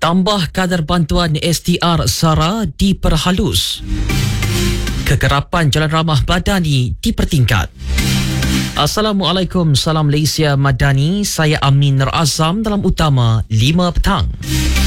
Tambah kadar bantuan STR SARA diperhalus. Kekerapan jalan ramah Madani dipertingkat. Assalamualaikum, salam Malaysia Madani. Saya Amin Nur Azam dalam Utama 5 petang.